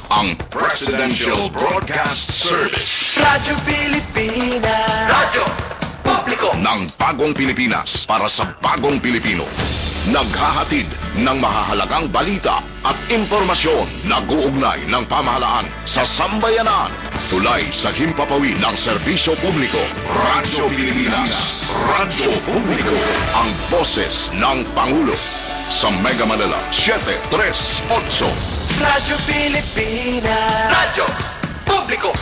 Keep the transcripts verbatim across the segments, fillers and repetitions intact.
ang Presidential Broadcast Service. Radyo Pilipinas. Radyo Publiko ng bagong Pilipinas para sa bagong Pilipino. Naghahatid ng mahahalagang balita at impormasyon na guugnay ng pamahalaan sa sambayanan. Tulay sa himpapawid ng serbisyo publiko. Radyo Pilipinas. Radyo Publiko. Ang boses ng Pangulo. Sa Mega Manila, seven three eight. Radyo Pilipinas. Radyo Publiko.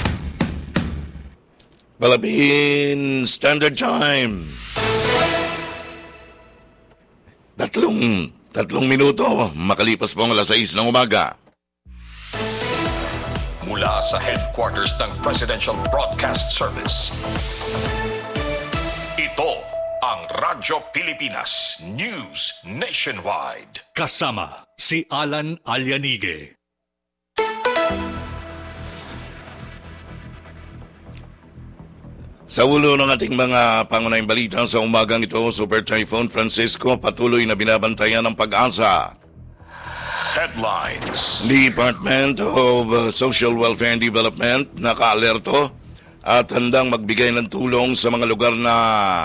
Philippine Standard Time. Tatlong, tatlong minuto, makalipas po ang alas sais ng umaga. Mula sa headquarters ng Presidential Broadcast Service, ito ang Radyo Pilipinas News Nationwide. Kasama si Alan Alianige. Sa ulo ng ating mga pangunahing balita sa umagang ito, Super Typhoon Francisco patuloy na binabantayan ng Pag-asa. Headlines. Department of Social Welfare and Development naka-alerto at handang magbigay ng tulong sa mga lugar na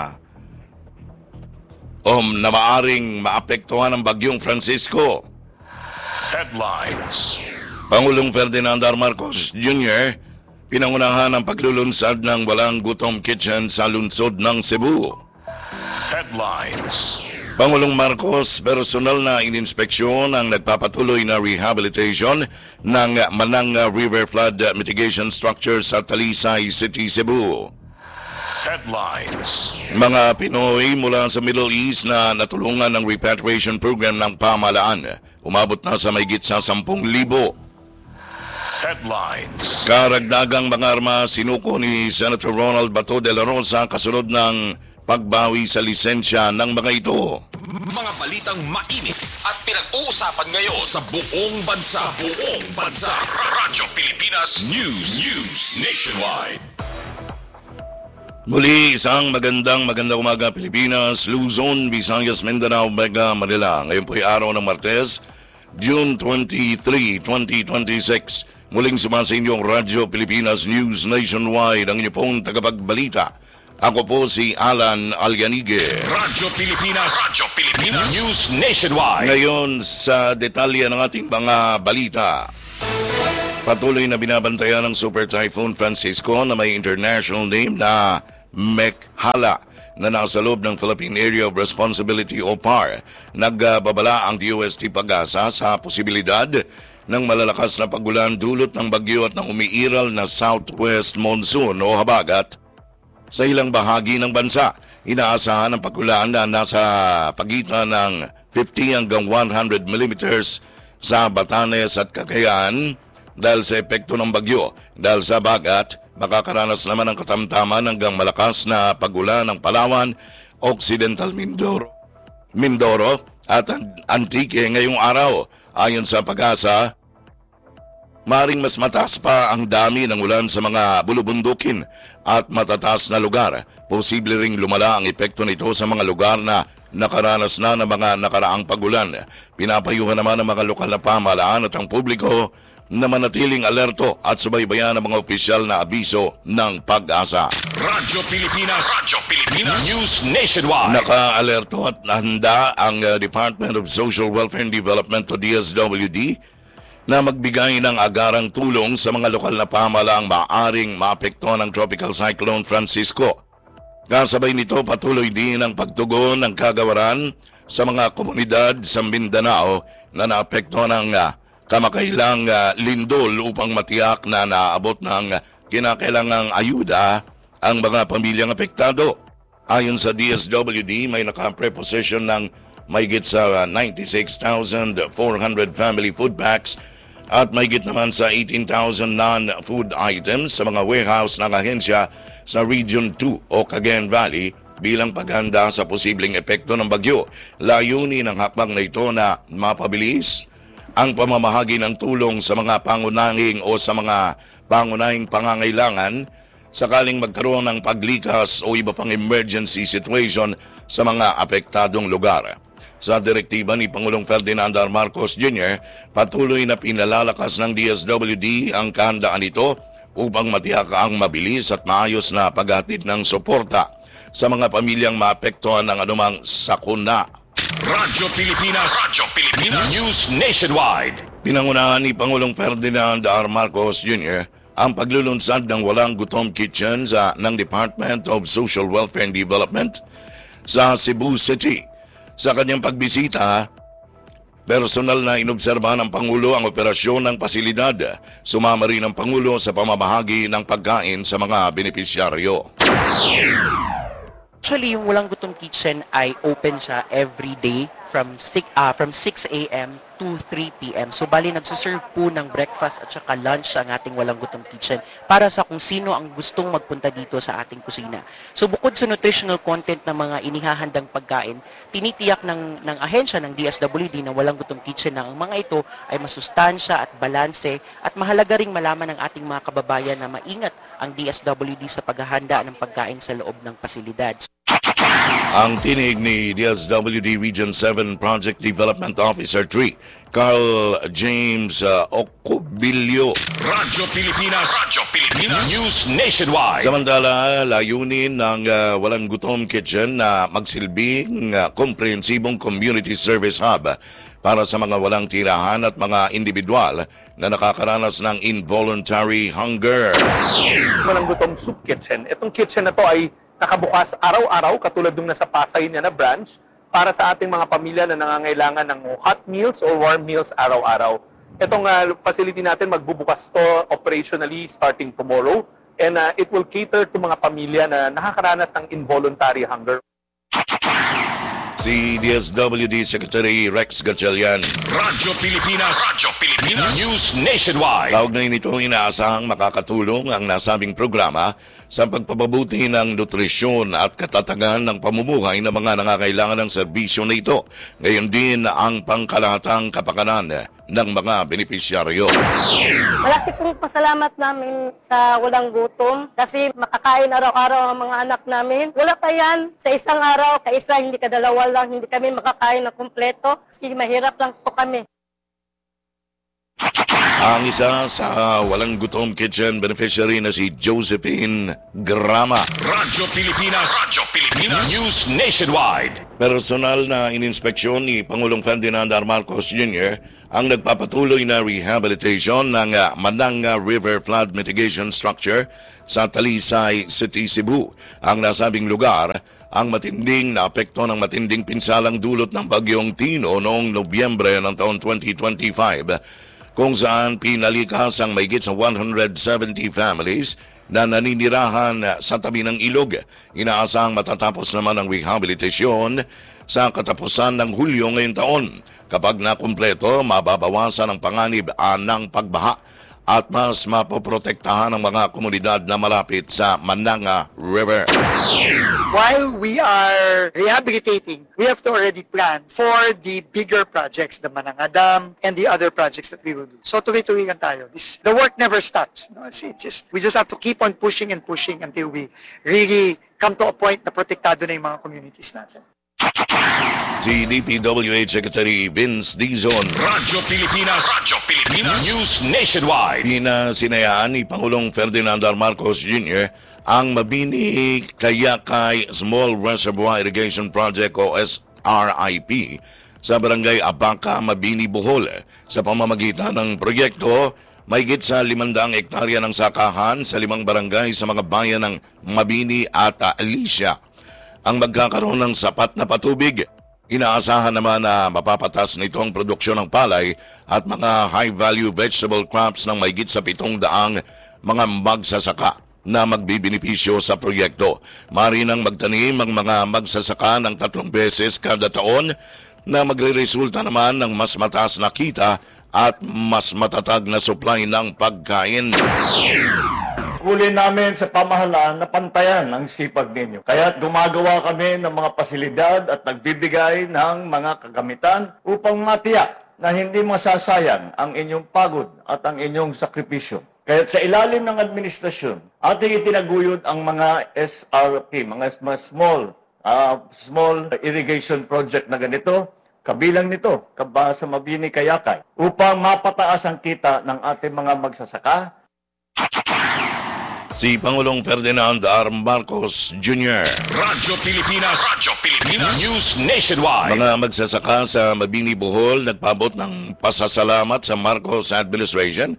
um, na maaring maapektuhan ng Bagyong Francisco. Headlines. Pangulong Ferdinand R. Marcos Junior pinangunahan ang paglulunsad ng Walang Gutom Kitchen sa lungsod ng Cebu. Headlines. Pangulong Marcos personal na ininspeksyon ang nagpapatuloy na rehabilitation ng Manang River Flood Mitigation Structure sa Talisay City, Cebu. Headlines. Mga Pinoy mula sa Middle East na natulungan ng repatriation program ng pamahalaan umabot na sa mahigit sa sampung libo. Headlines. Karagdagang mga arma sinuko ni Senator Ronald Bato de la Rosa kasunod ng pagbawi sa lisensya ng mga ito. Mga balitang mainit at pinag-uusapan ngayon sa buong bansa. Sa buong bansa. Radyo Pilipinas News. News Nationwide. Muli isang magandang magandang umaga Pilipinas, Luzon, Visayas, Mindanao, Mega Manila. Ngayon po'y araw ng Martes, June twenty-third, twenty twenty-six. Muling sumasa inyong Radyo Pilipinas News Nationwide, ang inyo pong tagapagbalita. Ako po si Alan Alianige. Radyo Pilipinas. Radyo Pilipinas News Nationwide. Ngayon sa detalye ng ating mga balita. Patuloy na binabantayan ng Super Typhoon Francisco na may international name na Mekhala na nasa loob ng Philippine Area of Responsibility o P A R. Nagbabala ang D O S T Pag-asa sa posibilidad ng malalakas na pagulan dulot ng bagyo at ng umiiral na southwest monsoon o habagat sa ilang bahagi ng bansa. Inaasahan ang pagulan na nasa pagitan ng fifty hanggang one hundred millimeters sa Batanes at Cagayan dahil sa epekto ng bagyo. Dahil sa bagat, makakaranas naman ng katamtaman hanggang malakas na pagulan ng Palawan, Occidental Mindoro, Mindoro at Antique ngayong araw. Ayon sa Pag-asa, maring mas mataas pa ang dami ng ulan sa mga bulubundukin at matataas na lugar. Posible ring lumala ang epekto nito sa mga lugar na nakaranas na ng mga nakaraang pagulan. Pinapayuhan naman ng mga lokal na pamahalaan at ang publiko na manatiling alerto at subaybayan ang mga opisyal na abiso ng Pag-asa. Radyo Pilipinas. Radyo Pilipinas News Nationwide. Naka-alerto at handa ang uh, Department of Social Welfare and Development o D S W D na magbigay ng agarang tulong sa mga lokal na pamahalaang maaaring maapektuhan ng Tropical Cyclone Francisco. Kasabay nito patuloy din ang pagtugon ng kagawaran sa mga komunidad sa Mindanao na naapektuhan ng uh, kamakailang uh, lindol upang matiyak na naabot ng kinakailangang ayuda ang mga pamilyang apektado. Ayon sa D S W D, may naka-preposition ng mahigit sa ninety-six thousand four hundred family food packs at mahigit naman sa eighteen thousand non-food items sa mga warehouse ng ahensya sa Region two o Cagayan Valley bilang paghanda sa posibleng epekto ng bagyo. Layunin ng hakbang na ito na mapabilis ang pamamahagi ng tulong sa mga pangunahing o sa mga pangunahing pangangailangan sakaling magkaroon ng paglikas o iba pang emergency situation sa mga apektadong lugar. Sa direktiba ni Pangulong Ferdinand R. Marcos Junior, patuloy na pinalalakas ng D S W D ang kahandaan nito upang matiyak ang mabilis at maayos na paghatid ng suporta sa mga pamilyang maapektuhan ng anumang sakuna. Radyo Pilipinas, Radyo Pilipinas, News Nationwide. Pinangunahan ni Pangulong Ferdinand R. Marcos Junior ang paglulunsad ng Walang Gutom Kitchen sa ng Department of Social Welfare and Development sa Cebu City. Sa kanyang pagbisita, personal na inobserbahan ng Pangulo ang operasyon ng pasilidad. Sumama rin ang Pangulo sa pamamahagi ng pagkain sa mga benepisyaryo. Actually, yung Walang Gutom Kitchen ay open siya every day from six, uh, from six a m to three p m So, bali, nagsiserve po ng breakfast at saka lunch ang ating Walang Gutom Kitchen para sa kung sino ang gustong magpunta dito sa ating kusina. So, bukod sa nutritional content ng mga inihahandang pagkain, tinitiyak ng, ng ahensya ng D S W D na Walang Gutom Kitchen na ang mga ito ay masustansya at balanse at mahalaga ring malaman ng ating mga kababayan na maingat ang D S W D sa paghahanda ng pagkain sa loob ng pasilidad. Ang tinig ni D S W D Region seven Project Development Officer three, Carl James uh, Ocobilio. Radyo Pilipinas, Radyo Pilipinas, News Nationwide. Samantala, layunin ng uh, Walang Gutom Kitchen na magsilbing uh, komprehensibong community service hub para sa mga walang tirahan at mga individual na nakakaranas ng involuntary hunger. Walang Gutom Soup Kitchen. Itong kitchen na to ay nakabukas araw-araw katulad ng nasa Pasay niya na branch para sa ating mga pamilya na nangangailangan ng hot meals or warm meals araw-araw. Itong uh, facility natin magbubukas to operationally starting tomorrow and uh, it will cater to mga pamilya na nakakaranas ng involuntary hunger. Si D S W D Secretary Rex Gatchalian. Radyo Pilipinas, Radyo Pilipinas, News Nationwide. Kaugnay nito, inaasahang makakatulong ang nasabing programa sa pagpapabuti ng nutrisyon at katatagan ng pamumuhay ng mga nangangailangan ng serbisyo na ito. Ngayon din ang pangkalahatang kapakanan ng mga benepisyaryo. Malaki pong pasalamat namin sa Walang Gutom kasi makakain araw-araw ang mga anak namin. Wala pa yan sa isang araw, kaisa hindi kadalawa lang, hindi kami makakain na kumpleto kasi mahirap lang po kami. Ang isa sa Walang Gutom Kitchen beneficiary na si Josephine Grama. Radyo Pilipinas, Radyo Pilipinas, News Nationwide. Personal na ininspeksyon ni Pangulong Ferdinand R. Marcos Junior ang nagpapatuloy na rehabilitation ng uh, Mananga River Flood Mitigation Structure sa Talisay City, Cebu. Ang nasabing lugar ang matinding na apekto ng matinding pinsalang dulot ng Bagyong Tino noong Nobyembre ng taon twenty twenty-five, kung saan pinalikas ang mahigit sa one hundred seventy families na naninirahan sa tabi ng ilog. Inaasahang matatapos naman ang rehabilitasyon sa katapusan ng Hulyo ngayong taon. Kapag nakumpleto, mababawasan ang panganib ng pagbaha at mas mapoprotektahan ang mga komunidad na malapit sa Mananga River. While we are rehabilitating, we have to already plan for the bigger projects, the Mananga Dam and the other projects that we will do. So tuloy-tuloy lang tayo. This, the work never stops. No? It's, it's just, we just have to keep on pushing and pushing until we really come to a point na protektado na yung mga communities natin. Si D P W H Secretary Vince Dizon. Radyo Pilipinas, Radyo Pilipinas, News Nationwide. Pinasinayaan ni Pangulong Ferdinand R. Marcos Junior ang Mabini Kayakay Small Reservoir Irrigation Project o S R I P sa Barangay Abaca, Mabini, Bohol. Sa pamamagitan ng proyekto, mahigit sa limandang hektarya ng sakahan sa limang barangay sa mga bayan ng Mabini at Alicia ang magkakaroon ng sapat na patubig. Inaasahan naman na mapapatas nito ang produksyon ng palay at mga high-value vegetable crops ng mahigit sa pitong daang mga magsasaka na magbibinipisyo sa proyekto. Maaari nang magtanim ang mga magsasaka ng tatlong beses kada taon na magre-resulta naman ng mas mataas na kita at mas matatag na supply ng pagkain. Kulin namin sa pamahalaan na pantayan ang sipag ninyo. Kaya gumagawa kami ng mga pasilidad at nagbibigay ng mga kagamitan upang matiyak na hindi masasayang ang inyong pagod at ang inyong sakripisyo. Kaya sa ilalim ng administrasyon, ating itinaguyod ang mga S R P, mga small, uh, small irrigation project na ganito kabilang nito kaba sa Mabini Kayakay upang mapataas ang kita ng ating mga magsasaka. Si Pangulong Ferdinand R. Marcos Junior Radyo Pilipinas, Radyo Pilipinas News Nationwide. Mga magsasaka sa Mabini, Bohol nagpabot ng pasasalamat sa Marcos administration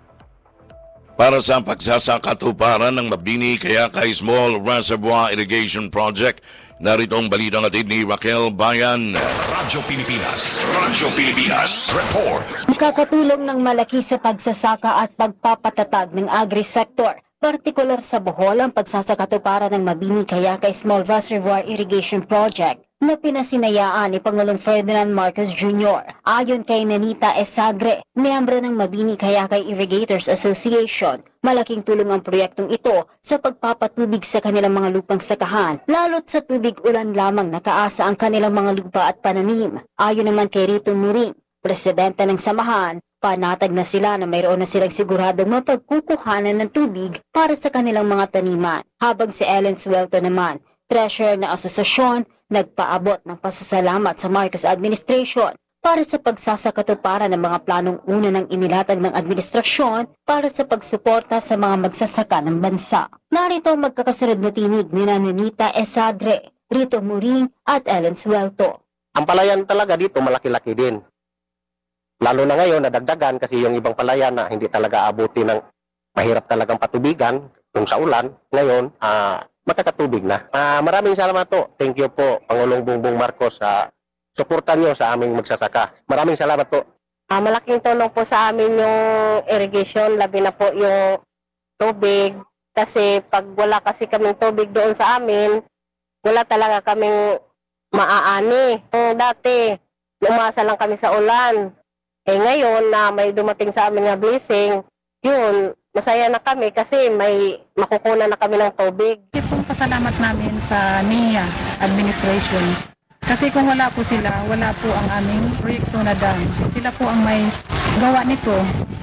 para sa pagsasakatuparan ng Mabini Kayakay Small Reservoir Irrigation Project. Narito ang balitang atid ni Raquel Bayan. Radyo Pilipinas, Radyo Pilipinas Report. Makakatulong ng malaki sa pagsasaka at pagpapatatag ng agri-sector. Partikular sa Bohol ang pagsasakatuparan ng Mabini Kayakay Small Reservoir Irrigation Project na pinasinayaan ni Pangulong Ferdinand Marcos Junior Ayon kay Nanita Esagre, miyembro ng Mabini Kayakay Irrigators Association, malaking tulong ang proyektong ito sa pagpapatubig sa kanilang mga lupang sakahan, lalo't sa tubig ulan lamang nakaasa ang kanilang mga lupa at pananim. Ayon naman kay Rito Muring, presidente ng samahan, panatag na sila na mayroon na silang siguradong mapagkukuhanan ng tubig para sa kanilang mga taniman. Habang si Ellen Suelto naman, treasurer ng asosasyon, nagpaabot ng pasasalamat sa Marcos administration para sa pagsasakatuparan ng mga planong una ng inilatag ng administrasyon para sa pagsuporta sa mga magsasaka ng bansa. Narito ang magkakasunod na tinig ni Nanita Esadre, Rito Muring at Ellen Suelto. Ang palayan talaga dito malaki-laki din. Lalo na ngayon, nadagdagan kasi yung ibang palayan na hindi talaga abuti ng mahirap talagang patubigan kung sa ulan. Ngayon, uh, magkakatubig na. Uh, maraming salamat po. Thank you po, Pangulong Bongbong Marcos, sa uh, suportan nyo sa aming magsasaka. Maraming salamat po. Uh, malaking tulong po sa amin yung irrigation, labi na po yung tubig. Kasi pag wala kasi kaming tubig doon sa amin, wala talaga kaming maaani. Uh, dati, umasa lang kami sa ulan. Eh ngayon na may dumating sa amin na blessing, yun, masaya na kami kasi may makukunan na kami ng tubig. Ipong pasalamat namin sa N I A administration. Kasi kung wala po sila, wala po ang aming proyekto na dam. Sila po ang may gawa nito.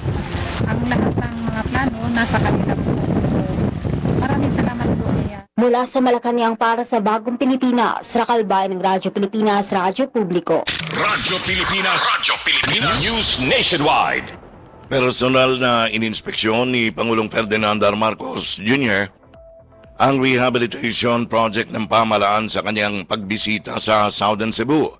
Ang lahat ng mga plano nasa kanila po. So, maraming salamat po niya. Mula sa Malacanang para sa Bagong Pilipinas, Raquel Bayan ng Radyo Pilipinas, Radyo Publiko. Radyo Pilipinas, Radyo Pilipinas News Nationwide. Personal na ininspeksyon ni Pangulong Ferdinand R. Marcos Junior ang rehabilitation project ng pamahalaan sa kanyang pagbisita sa Southern Cebu.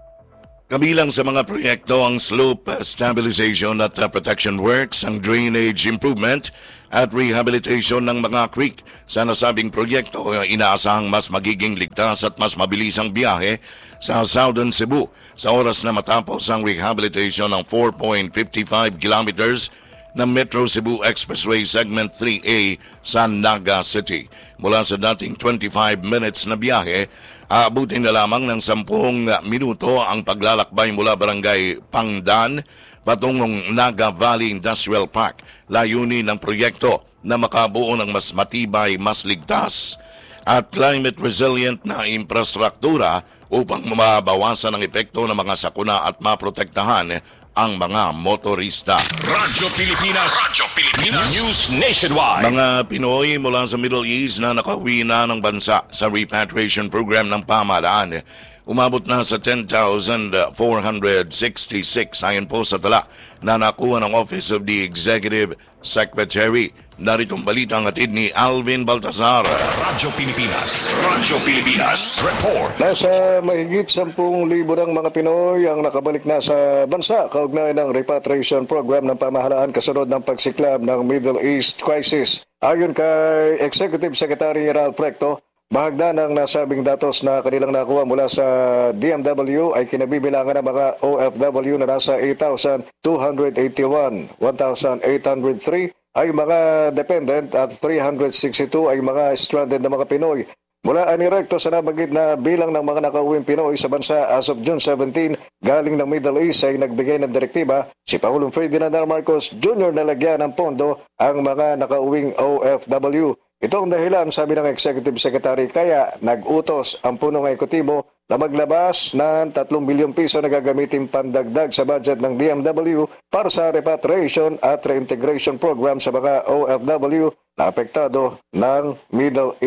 Kabilang sa mga proyekto ang slope stabilization at protection works, ang drainage improvement at rehabilitation ng mga creek. Sa nasabing proyekto, inaasahang mas magiging ligtas at mas mabilis ang biyahe sa Southern Cebu sa oras na matapos ang rehabilitation ng four point five five kilometers ng Metro Cebu Expressway Segment three A sa Naga City. Mula sa dating twenty-five minutes na biyahe, aabutin na lamang ng sampung minuto ang paglalakbay mula Barangay Pangdan patungong Naga Valley Industrial Park. Layunin ng proyekto na makabuo ng mas matibay, mas ligtas at climate resilient na infrastruktura upang mabawasan ang epekto ng mga sakuna at maprotektahan ang mga motorista. Radyo Pilipinas, Radyo Pilipinas News Nationwide. Mga Pinoy mula sa Middle East na nakauwi na ng bansa sa repatriation program ng pamahalaan, umabot na sa ten thousand four hundred sixty-six ayon po sa tala na nakuha ng Office of the Executive Secretary. Naritong balita ang atid ni Alvin Baltazar. Radyo Pilipinas, Radyo Pilipinas Report. Nasa mahigit sampung libo ng mga Pinoy ang nakabalik na sa bansa kaugnay ng repatriation program ng pamahalaan kasunod ng pagsiklab ng Middle East crisis. Ayon kay Executive Secretary Ralph Recto, bahagda ng nasabing datos na kanilang nakuha mula sa D M W ay kinabibilangan ng mga O F W na nasa eight thousand two hundred eighty-one, one thousand eight hundred three ay mga dependent at three hundred sixty-two ay mga stranded na mga Pinoy. Mula ani Recto sa nabanggit na bilang ng mga nakauwing Pinoy sa bansa as of June seventeenth galing ng Middle East ay nagbigay ng direktiba si Pangulong Ferdinand R. Marcos Junior na lagyan ng pondo ang mga nakauwing O F W. Ito ang dahilan, sabi ng Executive Secretary, kaya nag-utos ang punong ekutibo na maglabas ng tatlong bilyong piso na gagamitin pandagdag sa budget ng D M W para sa repatriation at reintegration program sa mga O F W na apektado ng Middle East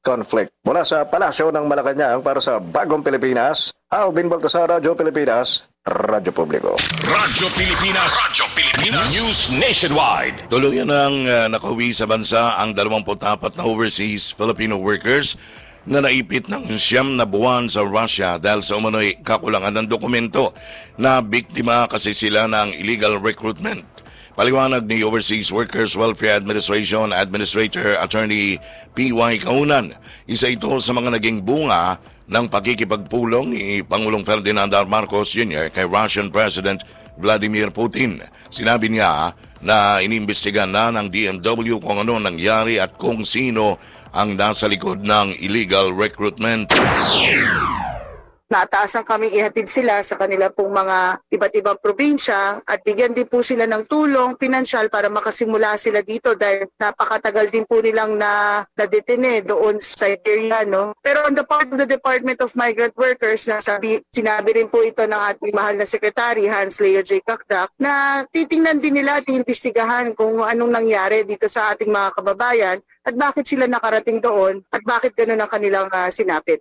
conflict. Mula sa Palasyo ng Malacanang para sa Bagong Pilipinas, Alvin Baltasar, Radyo Pilipinas, Radyo Publiko. Radyo Pilipinas, Radyo Pilipinas, News Nationwide. Tuluyan ng uh, nakauwi sa bansa ang dalawampu't apat na overseas Filipino workers na naipit ng siyam na buwan sa Russia dahil sa umano'y kakulangan ng dokumento na biktima kasi sila ng illegal recruitment. Paliwanag ni Overseas Workers Welfare Administration Administrator Attorney P Y Kaunan, isa ito sa mga naging bunga ng pakikipagpulong ni Pangulong Ferdinand R. Marcos Junior kay Russian President Vladimir Putin. Sinabi niya na inimbestigan na ng D M W kung ano nangyari at kung sino ang nasa likod ng illegal recruitment. Nataasan kaming ihatid sila sa kanila pong mga iba't ibang probinsya at bigyan din po sila ng tulong pinansyal para makasimula sila dito dahil napakatagal din po nilang na nadetene doon sa Siberia, no? Pero on the part of the Department of Migrant Workers, nasabi, sinabi rin po ito ng ating mahal na Secretary Hans Leo J. Kakdak na titingnan din nila at iimbestigahan kung anong nangyari dito sa ating mga kababayan at bakit sila nakarating doon at bakit gano'n ang kanilang uh, sinapit.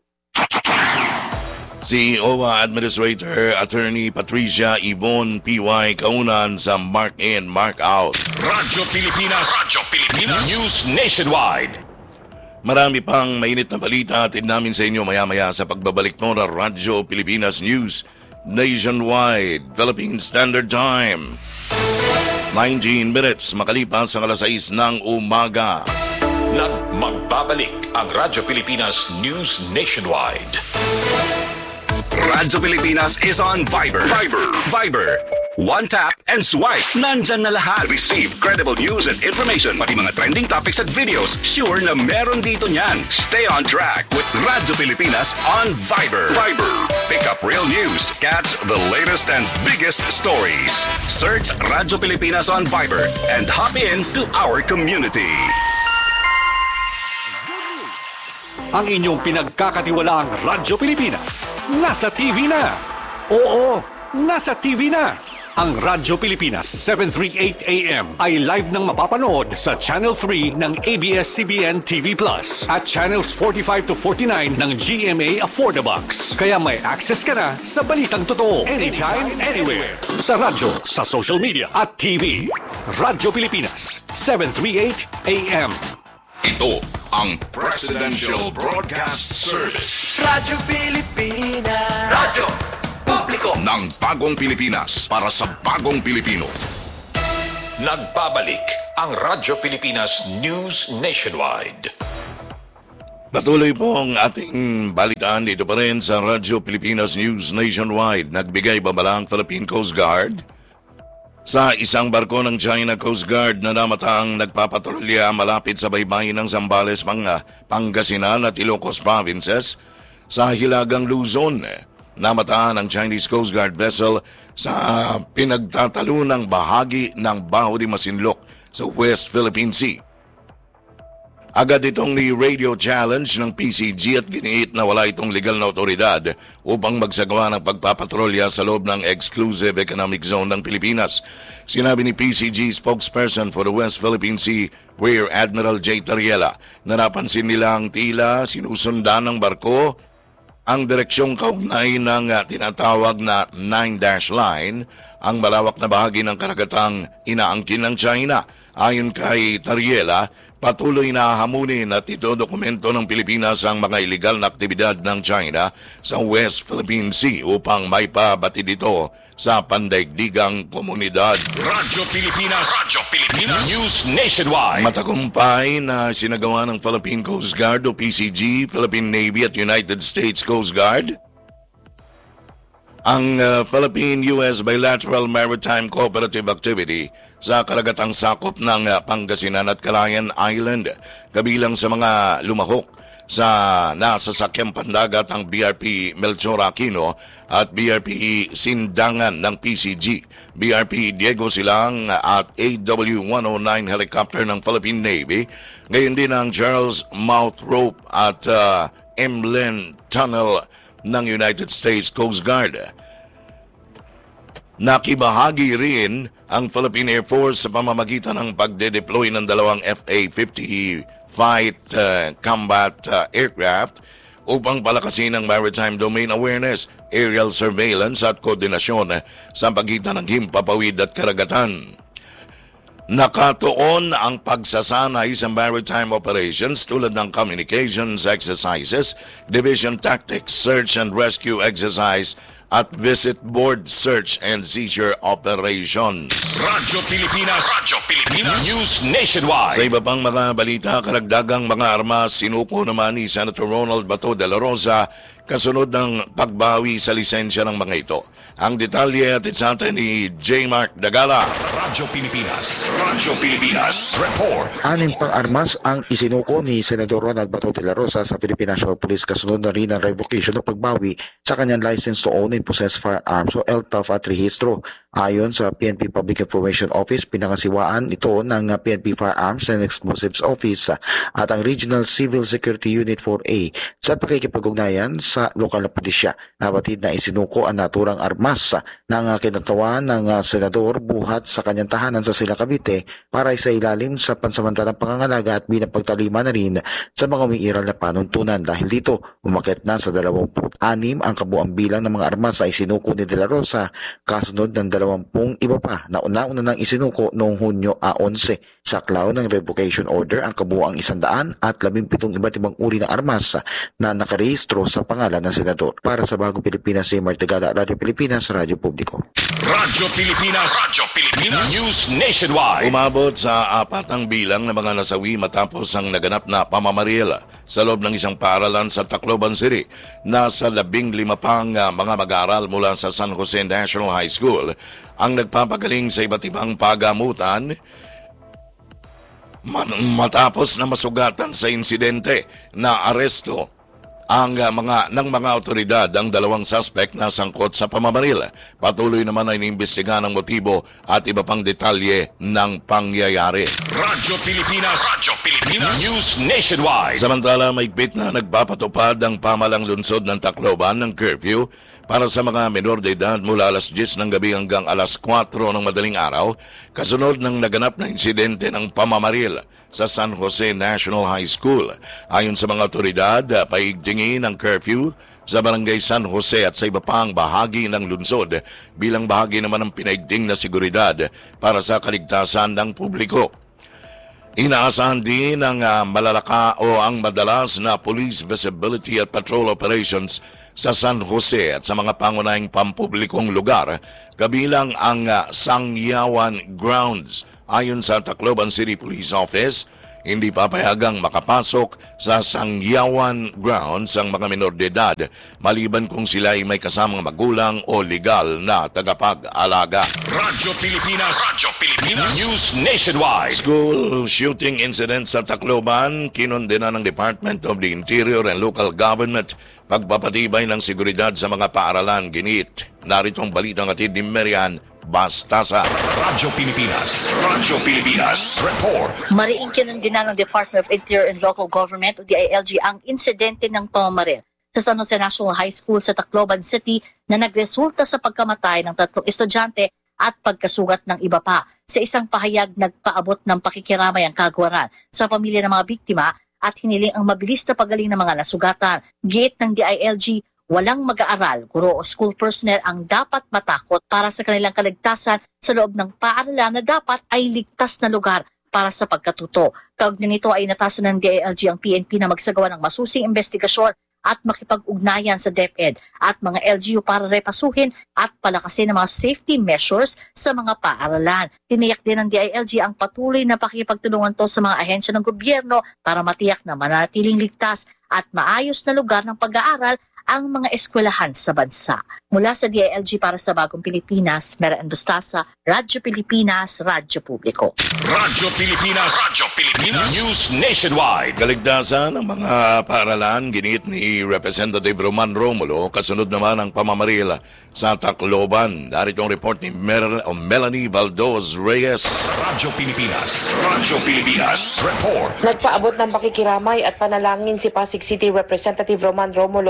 Si O W A Administrator Attorney Patricia Yvonne P Y Kaunan sa Mark In, Mark Out. Radyo Pilipinas, Radyo Pilipinas, News Nationwide. Marami pang mainit na balita atid namin sa inyo maya-maya sa pagbabalik mo ng Radyo Pilipinas News Nationwide, Philippine Standard Time. nineteen minutes makalipas sa alas sais ng umaga. Nagmagbabalik ang Radyo Pilipinas News Nationwide. Radyo Pilipinas is on Viber. Viber. Viber. One tap and swipe. Nandyan na lahat. Receive credible news and information. Pati mga trending topics at videos. Sure na meron dito niyan. Stay on track with Radyo Pilipinas on Viber. Viber. Pick up real news. Catch the latest and biggest stories. Search Radyo Pilipinas on Viber and hop in to our community. Ang inyong pinagkakatiwalaang Radyo Pilipinas, nasa T V na. Oo, nasa T V na. Ang Radyo Pilipinas seven thirty-eight A M ay live nang mapapanood sa Channel three ng A B S C B N T V Plus at Channels forty-five to forty-nine ng G M A Affordabox. Kaya may access ka na sa balitang totoo anytime, anywhere. Sa radyo, sa social media at T V. Radyo Pilipinas seven thirty-eight A M. Ito ang Presidential Broadcast Service. Radyo Pilipinas. Radyo Publiko ng Bagong Pilipinas para sa Bagong Pilipino. Nagbabalik ang Radyo Pilipinas News Nationwide. Patuloy po ang ating balitaan dito pa rin sa Radyo Pilipinas News Nationwide. Nagbigay babala ang Philippine Coast Guard sa isang barko ng China Coast Guard na namataang nagpapatrolya malapit sa baybayin ng Zambales, Pangasinan at Ilocos Provinces sa Hilagang Luzon. Namataan ang Chinese Coast Guard vessel sa pinagtatalunang bahagi ng Baho de Masinloc sa West Philippine Sea. Agad itong ni-radio challenge ng P C G at giniit na wala itong legal na otoridad upang magsagawa ng pagpapatrolya sa loob ng Exclusive Economic Zone ng Pilipinas. Sinabi ni P C G spokesperson for the West Philippine Sea, Rear Admiral J. Tariela, na napansin nilang tila sinusundan ng barko ang direksyong kaugnay ng uh, tinatawag na nine dash line, ang malawak na bahagi ng karagatang inaangkin ng China. Ayon kay Tariela, patuloy na hamunin at itodokumento ng Pilipinas ang mga iligal na aktibidad ng China sa West Philippine Sea upang maipabatid ito sa pandaigdigang komunidad. Radyo Pilipinas, Radyo Pilipinas News Nationwide. Matagumpay na sinagawa ng Philippine Coast Guard o P C G, Philippine Navy at United States Coast Guard ang uh, Philippine-U S Bilateral Maritime Cooperative Activity sa karagatang sakop ng uh, Pangasinan at Calayan Island. Kabilang sa mga lumahok sa nasasakyang pandagat ang B R P Melchor Aquino at B R P Sindangan ng P C G, B R P Diego Silang at A W one oh nine helicopter ng Philippine Navy, gayon din ang Charles Mouth Rope at uh, Emlen Tunnel ng United States Coast Guard. Nakibahagi rin ang Philippine Air Force sa pamamagitan ng pagde-deploy ng dalawang F A fifty fight uh, combat uh, aircraft upang palakasin ang maritime domain awareness, aerial surveillance at koordinasyon sa pagitan ng himpapawid at karagatan. Nakatuon ang pagsasanay sa maritime operations tulad ng communications exercises, division tactics, search and rescue exercise at visit board search and seizure operations. Radyo Pilipinas, Radyo Pilipinas, News Nationwide. Sa iba pang mga balita, karagdagang mga armas sinuko naman ni Senator Ronald Bato de la Rosa kasunod ng pagbawi sa lisensya ng mga ito. Ang detalye at sa atin ni J. Mark Dagala. Radyo Pilipinas, Radyo Pilipinas, report. Anim pang armas ang isinuko ni Senador Ronald Bato de la Rosa sa Philippine National Police kasunod na rin ang revocation o pagbawi sa kanyang license to own and possess firearms o L T O F at rehistro. Ayon sa P N P Public Information Office, pinangasiwaan ito ng P N P Firearms and Explosives Office at ang Regional Civil Security Unit four A sa pakikipag-ugnayan sa lokal na pulisya. Nabatid na isinuko ang naturang armas ng kinatawan ng senador buhat sa kanyang tahanan sa Sila Cavite para sa ilalim sa pansamantalang pangangalaga at bilang pagtalima na rin sa mga umiiral na panuntunan. Dahil dito, umakyat na sa dalawampu't anim ang kabuang bilang ng mga armas ay isinuko ni De La Rosa kasunod ng dalawampung iba pa na una-una nang isinuko noong Hunyo eleven. Sa klaw ng revocation order ang kabuang isandaan at labimpitong iba't ibang uri ng armas na nakarehistro sa pangalan ng senador. Para sa Bagong Pilipinas, si Martigala, Radyo Pilipinas, Radyo Publiko. Radyo Pilipinas, Radyo Pilipinas, News Nationwide. Umabot sa apat ang bilang ng mga nasawi matapos ang naganap na pamamaril sa loob ng isang paaralan sa Tacloban City. Nasa labing lima pang uh, mga mag-aaral mula sa San Jose National High School ang nagpapagaling sa iba't ibang pagamutan matapos na masugatan sa insidente na aresto ang uh, mga ng mga otoridad ang dalawang suspect na sangkot sa pamamaril. Patuloy naman ay inimbestigahan ang motibo at iba pang detalye ng pangyayari. Radyo Pilipinas, Radyo Pilipinas, News Nationwide. Samantala, maigpit na nagpapatupad ang pamalang lungsod ng Tacloban ng curfew para sa mga menor de edad mula alas diyes ng gabi hanggang alas kwatro ng madaling araw kasunod ng naganap na insidente ng pamamaril sa San Jose National High School. Ayon sa mga otoridad, paigtingin ang curfew sa Barangay San Jose at sa iba pang bahagi ng lungsod bilang bahagi naman ng pinaigting na seguridad para sa kaligtasan ng publiko. Inaasahan din ang uh, malalaka o ang madalas na police visibility at patrol operations sa San Jose at sa mga pangunahing pampublikong lugar, kabilang ang uh, Sangyawan Grounds. Ayon sa Tacloban City Police Office, hindi papayagang makapasok sa Sangyawan Grounds ang mga menor de edad maliban kung sila ay may kasamang magulang o legal na tagapag-alaga. Radyo Pilipinas, Radyo Pilipinas, News Nationwide. School shooting incident sa Tacloban, kinondena ng Department of the Interior and Local Government pagpapatibay ng seguridad sa mga paaralan. Ginit. Narito ang balitang atid ni Marian Bastasa. Radyo Pilipinas, Radyo Pilipinas, report. Mariing kinundina ng Department of Interior and Local Government o D I L G ang insidente ng pamamaril sa San Jose National High School sa Tacloban City na nagresulta sa pagkamatay ng tatlong estudyante at pagkasugat ng iba pa. Sa isang pahayag, nagpaabot ng pakikiramay ang kagawaran sa pamilya ng mga biktima at hiniling ang mabilis na pagaling ng mga nasugatan. Giit ng D I L G, walang mag-aaral, guro o school personnel ang dapat matakot para sa kanilang kaligtasan sa loob ng paaralan na dapat ay ligtas na lugar para sa pagkatuto. Kaugnay nito ay inatasan ng D I L G ang P N P na magsagawa ng masusing investigasyon at makipag-ugnayan sa DepEd at mga L G U para repasuhin at palakasin ang mga safety measures sa mga paaralan. Tiniyak din ng D I L G ang patuloy na pakipagtulungan to sa mga ahensya ng gobyerno para matiyak na manatiling ligtas at maayos na lugar ng pag-aaral ang mga eskwelahan sa bansa. Mula sa D I L G para sa Bagong Pilipinas, Marian Bastasa, Radyo Pilipinas, Radyo Publiko. Radyo Pilipinas, Radyo Pilipinas, News Nationwide. Kaligtasan ng mga paaralan, ginit ni Representative Roman Romulo, kasunod naman ang pamamaril sa Tacloban. Narito ang report ni Mer- Melanie Baldoz Reyes. Radyo Pilipinas, Radyo Pilipinas, report. Nagpaabot ng pakikiramay at panalangin si Pasig City Representative Roman Romulo sa mga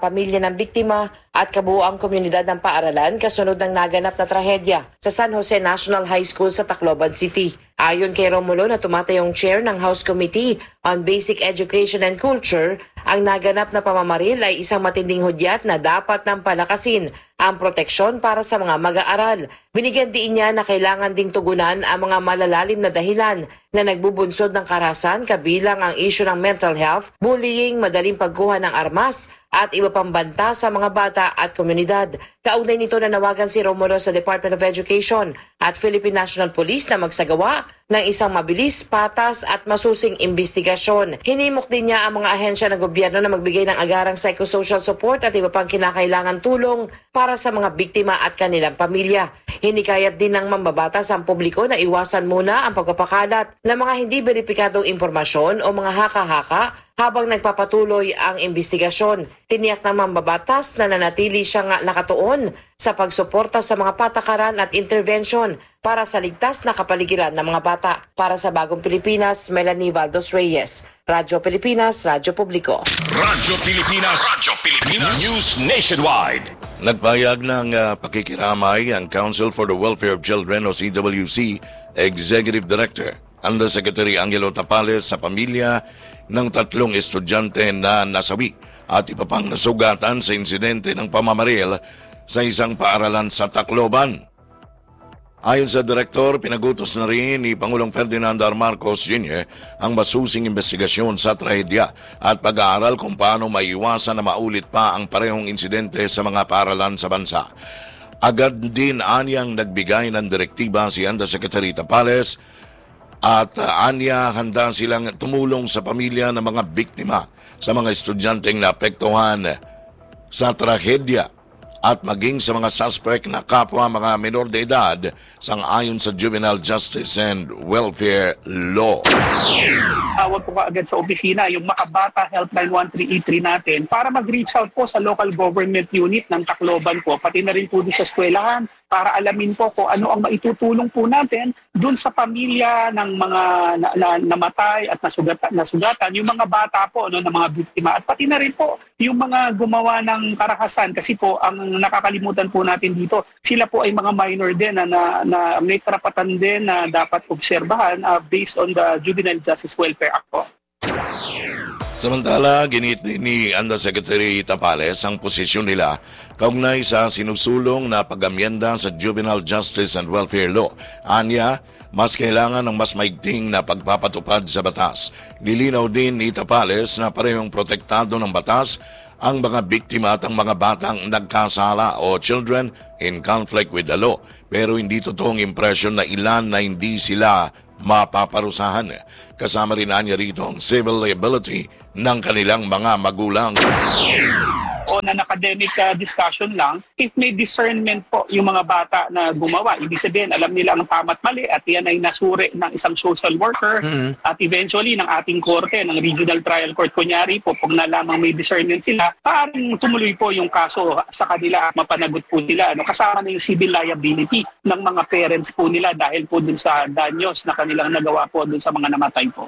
pamilya ng biktima at kabuuang komunidad ng paaralan kasunod ng naganap na trahedya sa San Jose National High School sa Tacloban City. Ayon kay Romulo na tumatayong chair ng House Committee on Basic Education and Culture, ang naganap na pamamaril ay isang matinding hudyat na dapat nang palakasin ang proteksyon para sa mga mag-aaral. Binigyan diin niya na kailangan ding tugunan ang mga malalalim na dahilan na nagbubunsod ng karahasan kabilang ang isyu ng mental health, bullying, madaling pagkuha ng armas at iba pang banta sa mga bata at komunidad. Kaugnay nito nanawagan si Romulo sa Department of Education at Philippine National Police na magsagawa ng isang mabilis, patas at masusing investigasyon. Hinimok din niya ang mga ahensya ng gobyerno na magbigay ng agarang psychosocial support at iba pang kinakailangan tulong para sa mga biktima at kanilang pamilya. Hinikayat din ng mambabatas ang publiko na iwasan muna ang pagpapakalat ng mga hindi beripikadong impormasyon o mga haka-haka habang nagpapatuloy ang investigasyon. Tiniyak ng mambabatas na nanatili siyang nakatuon sa pagsuporta sa mga patakaran at intervention para sa ligtas na kapaligiran ng mga bata. Para sa Bagong Pilipinas, Melanie Valdos Reyes, Radyo Pilipinas, Radyo Publiko. Radyo Pilipinas, Radyo Pilipinas, News Nationwide. Nagpayag ng uh, pakikiramay ang Council for the Welfare of Children o C W C Executive Director Undersecretary Angelo Tapales sa pamilya ng tatlong estudyante na nasawi at iba pang nasugatan sa insidente ng pamamaril sa isang paaralan sa Tacloban. Ayon sa direktor, pinagutos na rin ni Pangulong Ferdinand R. Marcos Junior ang masusing investigasyon sa trahedya at pag-aaral kung paano maiwasan na maulit pa ang parehong insidente sa mga paaralan sa bansa. Agad din anyang nagbigay ng direktiba si Undersecretary Tapales at uh, anya handa silang tumulong sa pamilya ng mga biktima sa mga estudyanteng naapektuhan sa trahedya at maging sa mga suspect na kapwa mga menor de edad sang-ayon sa Juvenile Justice and Welfare Law. Tawag po kaagad sa opisina yung Makabata Helpline one three eight three natin para mag-reach out po sa local government unit ng Tacloban po, pati na rin po sa eskwelahan para alamin po kung ano ang maitutulong po natin dun sa pamilya ng mga na, na, namatay at nasugatan, nasugatan, yung mga bata po no, ng mga biktima at pati na rin po yung mga gumawa ng karahasan kasi po ang nakakalimutan po natin dito, sila po ay mga minor din na, na, na may karapatan din na dapat obserbahan uh, based on the Juvenile Justice Welfare Act po. Samantala, ginit ni Undersecretary Tapales ang posisyon nila kaugnay sa sinusulong na pag-amyenda sa Juvenile Justice and Welfare Law. Anya, mas kailangan ng mas maigting na pagpapatupad sa batas. Nilinaw din ni Tapales na parehong protektado ng batas ang mga biktima at ang mga batang nagkasala o children in conflict with the law. Pero hindi totoong impresyon na ilan na hindi sila mapaparusahan. Kasama rin anya rito ang civil liability ng kanilang mga magulang. On an academic uh, discussion lang, if may discernment po yung mga bata na gumawa, ibig sabihin alam nila ang tama at mali at yan ay nasuri ng isang social worker mm-hmm. at eventually ng ating korte, ng regional trial court, kunyari po, pag nalamang may discernment sila, paring tumuloy po yung kaso sa kanila at mapanagot po sila. Ano, kasama na yung civil liability ng mga parents po nila dahil po dun sa danyos na kanilang nagawa po dun sa mga namatay po.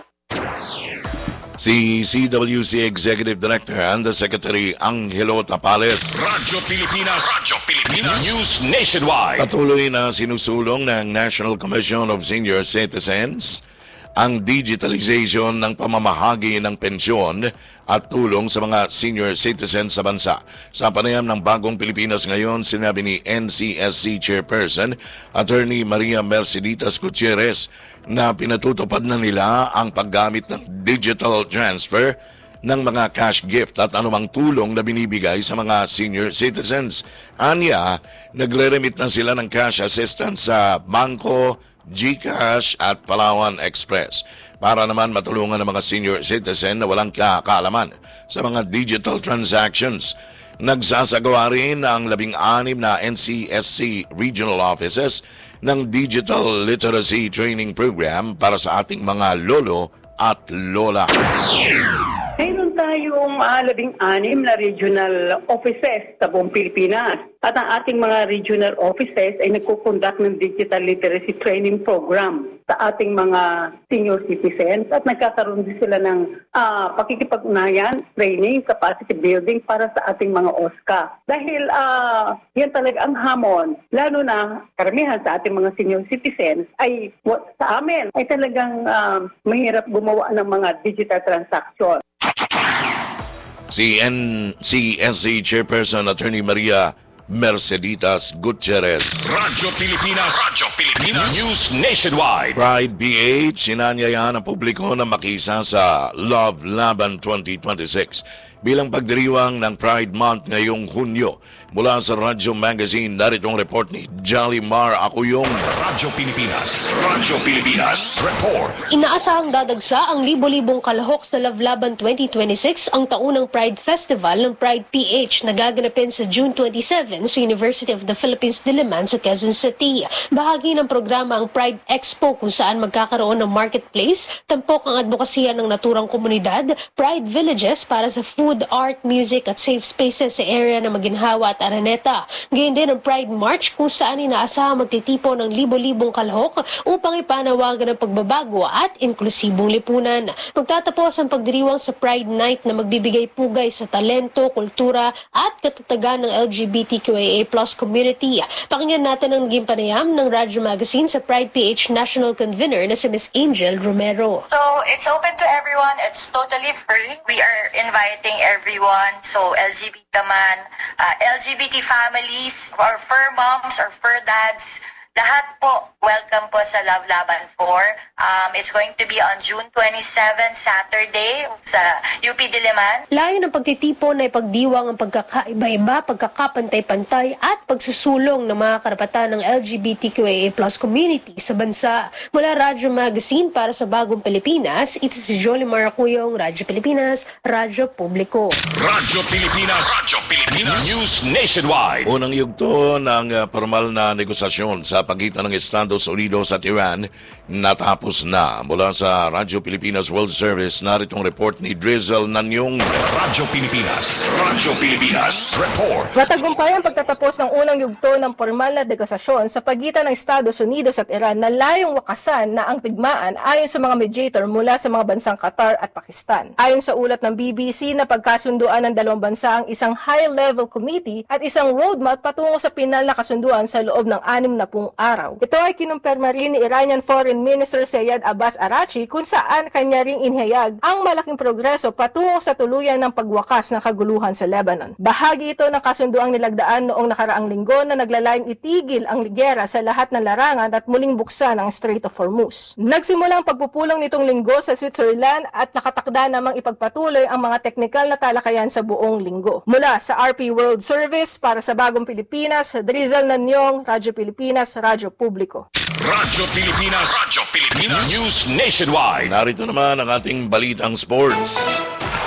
Si C W C Executive Director Undersecretary Angelo Tapales. Radyo Pilipinas, Radyo Pilipinas, News Nationwide. Patuloy na sinusulong ng National Commission of Senior Citizens ang digitalization ng pamamahagi ng pensyon at tulong sa mga senior citizens sa bansa. Sa panayam ng Bagong Pilipinas ngayon, sinabi ni N C S C Chairperson Attorney Maria Merceditas Gutierrez na pinatutupad na nila ang paggamit ng digital transfer ng mga cash gift at anumang tulong na binibigay sa mga senior citizens. Anya, nagre-remit na sila ng cash assistance sa Bangko, GCash at Palawan Express para naman matulungan ng mga senior citizen na walang kaalaman sa mga digital transactions. Nagsasagawa rin ang labing-anim na N C S C regional offices ng Digital Literacy Training Program para sa ating mga lolo at lola. Mayroon tayong uh, labing-anim na regional offices sa buong Pilipinas. At ang ating mga regional offices ay nagkukonduct ng digital literacy training program sa ating mga senior citizens at nagkakaroon din sila ng uh, pakikipag-unayan, training, capacity building para sa ating mga O S C A. Dahil uh, yan talaga ang hamon, lalo na karamihan sa ating mga senior citizens ay sa amin ay talagang uh, mahirap gumawa ng mga digital transaction. Si N C S C Chairperson Attorney Maria Merceditas Gutierrez. Radyo Pilipinas. Radyo Pilipinas. News Nationwide. Pride P H, sinanyayahan ang publiko na makisa sa Love Laban twenty twenty-six bilang pagdiriwang ng Pride Month ngayong Hunyo. Mula sa Radyo Magazine, narito ang report ni Jolly Mar Akuyong. Radyo Pilipinas. Radyo Pilipinas. Report. Inaasahang dadagsa ang libo-libong kalahok sa Love Laban twenty twenty-six, ang taunang Pride Festival ng Pride P H na gaganapin sa June twenty-seven sa University of the Philippines Diliman sa Quezon City. Bahagi ng programa ang Pride Expo kung saan magkakaroon ng marketplace, tampok ang advokasya ng naturang komunidad, Pride Villages para sa food, art, music at safe spaces sa area na Maginhawa at Araneta. Gayon din ang Pride March kung saan inaasahang magtitipo ng libo-libong kalahok upang ipanawagan ng pagbabago at inklusibong lipunan. Magtatapos ang pagdiriwang sa Pride Night na magbibigay pugay sa talento, kultura at katatagan ng L G B T Q I A plus community. Pakinggan natin ang naging panayam ng Radyo Magazine sa Pride P H National Convener na si Miss Angel Romero. So it's open to everyone. It's totally free. We are inviting everyone. So L G B T man, uh, L G B T families, or fur moms or fur dads, lahat po welcome po sa Love Laban four. Um, it's going to be on June twenty-seventh, Saturday, sa U P Diliman. Layo ng pagtitipon ay pagdiwang ang pagkakaiba-iba, pagkakapantay-pantay at pagsusulong ng mga karapatan ng L G B T Q I A plus community sa bansa. Mula Radyo Magazine para sa Bagong Pilipinas, ito si Jolie Maracuyong, Radyo Pilipinas, Radyo Publiko. Radyo Pilipinas. Radyo Pilipinas. News Nationwide. Unang yugto ng uh, formal na negosasyon sa pagitan ng Estados Unidos at Iran natapos na. Mula sa Radyo Pilipinas World Service, naritong report ni Drizzle Nanyong. Radyo Pilipinas. Radyo Pilipinas. Report. Matagumpay ang pagtatapos ng unang yugto ng formal na negosasyon sa pagitan ng Estados Unidos at Iran na layong wakasan na ang tigmaan ayon sa mga mediator mula sa mga bansang Qatar at Pakistan. Ayon sa ulat ng B B C na pagkasunduan ng dalawang bansa ang isang high-level committee at isang roadmap patungo sa pinal na kasunduan sa loob ng anim na pung araw. Ito ay kinumpirma rin ni Iranian Foreign Minister Sayed Abbas Araghchi kung saan kanya ring inihayag ang malaking progreso patungo sa tuluyan ng pagwakas ng kaguluhan sa Lebanon. Bahagi ito ng kasunduang nilagdaan noong nakaraang linggo na naglalayong itigil ang ligera sa lahat ng larangan at muling buksan ang Strait of Hormuz. Nagsimula ang pagpupulong nitong linggo sa Switzerland at nakatakda namang ipagpatuloy ang mga teknikal na talakayan sa buong linggo. Mula sa R P World Service para sa Bagong Pilipinas, Drizzle Nanyong, Radyo Pilipinas, Radyo Publiko. Radyo Pilipinas. Radyo Pilipinas. News Nationwide. Narito naman ang ating balitang sports.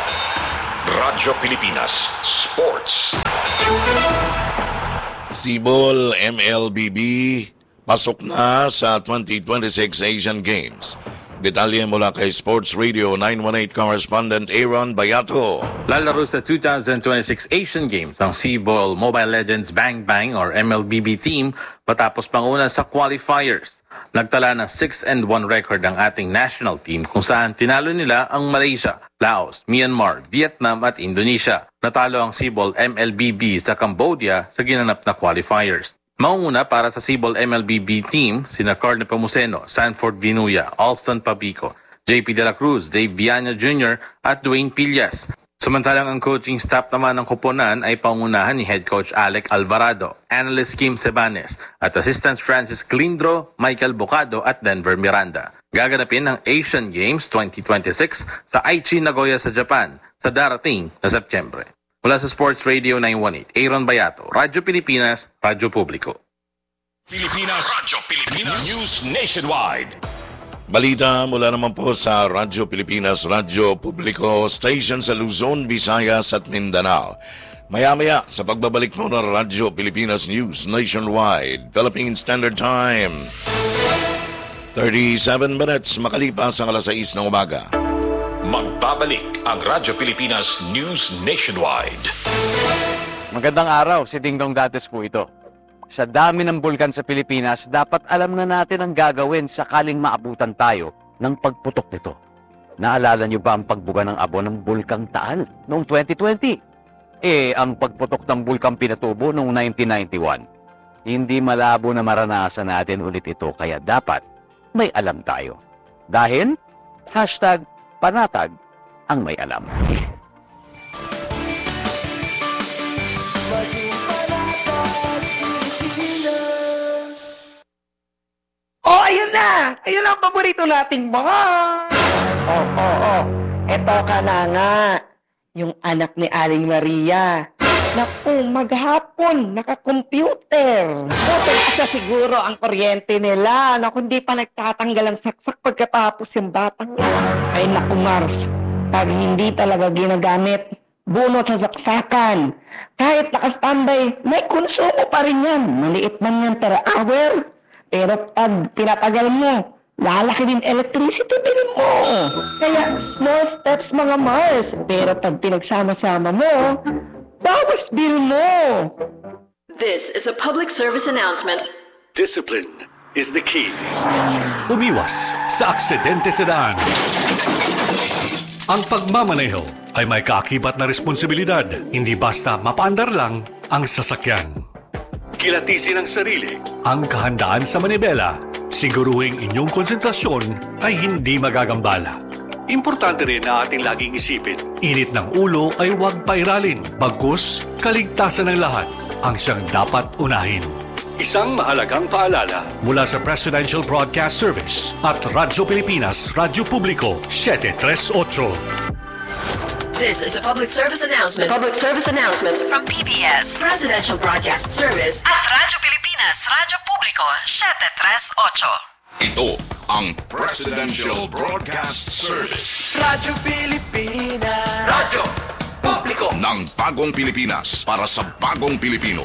Radyo Pilipinas Sports. Sibol M L B B pasok na sa twenty twenty-six Asian Games. Detalye mula kay Sports Radio nine one eight correspondent Aaron Bayato. Lalaro sa two thousand twenty-six Asian Games ang Sibol Mobile Legends Bang Bang or M L B B team patapos panguna sa qualifiers. Nagtala ng six and one record ang ating national team kung saan tinalo nila ang Malaysia, Laos, Myanmar, Vietnam at Indonesia. Natalo ang Sibol M L B B sa Cambodia sa ginanap na qualifiers. Maunguna para sa Sibol M L B B team, sina Carl Nepomuceno, Sanford Vinuya, Alston Pabico, J P De La Cruz, Dave Viana Junior at Dwayne Pillas. Samantalang ang coaching staff naman ng koponan ay pangunahan ni Head Coach Alec Alvarado, Analyst Kim Sebanes at Assistants Francis Clindro, Michael Bocado at Denver Miranda. Gaganapin ang Asian Games twenty twenty-six sa Aichi, Nagoya sa Japan sa darating na Setyembre. Mula sa Sports Radio nine one eight, Aaron Bayato, Radyo Pilipinas, Radyo Publiko. Pilipinas, Radyo Pilipinas, News Nationwide. Balita mula naman po sa Radyo Pilipinas, Radyo Publiko, station sa Luzon, Visayas at Mindanao. Maya-maya sa pagbabalik mo ng Radyo Pilipinas News Nationwide, Philippine Standard Time. thirty-seven minutes makalipas ang alas sais ng umaga. Magbabalik ang Radyo Pilipinas News Nationwide. Magandang araw, si Dingdong Dates po ito. Sa dami ng bulkan sa Pilipinas, dapat alam na natin ang gagawin sakaling maabutan tayo ng pagputok nito. Naalala niyo ba ang pagbuga ng abo ng Bulkang Taal noong twenty twenty? Eh, ang pagputok ng Bulkang Pinatubo noong nineteen ninety-one. Hindi malabo na maranasan natin ulit ito, kaya dapat may alam tayo. Dahil, hashtag panatag ang may alam. Oh, ayun na! Ayun ang paborito nating mga! Oh, oh, oh. Eto ka na nga. Yung anak ni Aling Maria. Naku, maghapon, naka-computer. Okay, asa siguro ang kuryente nila. Naku, hindi pa nagtatanggal ang saksak pagkatapos yung batang yan. Ay, naku, Mars. Pag hindi talaga ginagamit, bunot sa saksakan. Kahit naka-standby, may konsumo pa rin yan. Maliit man yan per hour. Pero pag pinatagal mo, lalaki din electricity bill mo. Kaya small steps mga Mars. Pero pag pinagsama-sama mo, bawas bill mo. This is a public service announcement. Discipline is the key. Umiwas sa aksidente sa daan. Ang pagmamaneho ay may kaakibat na responsibilidad. Hindi basta mapaandar lang ang sasakyan. Kilatisin ang sarili, ang kahandaan sa manibela. Siguruhing inyong konsentrasyon ay hindi magagambala. Importante rin na ating laging isipin, init ng ulo ay huwag pairalin. Bagkus, kaligtasan ng lahat ang siyang dapat unahin. Isang mahalagang paalala mula sa Presidential Broadcast Service at Radyo Pilipinas, Radyo Publiko, seven thirty-eight. This is a public service announcement. Public service announcement From P B S, Presidential Broadcast Service at Radyo Pilipinas, Radyo Publiko, seven thirty-eight. Ito ang Presidential Broadcast Service. Radyo Pilipinas. Radyo Publiko. Ng bagong Pilipinas para sa bagong Pilipino.